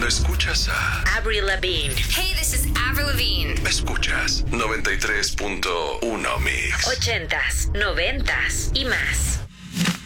Escuchas a Avril Lavigne. Hey, this is Avril Lavigne. Escuchas 93.1 Mix. 80s, 90s y más.